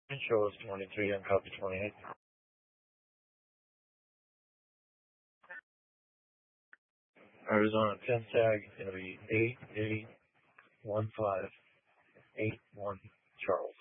Shows 23 on copy 28. Arizona 10 tag, going to be 881581 Charles.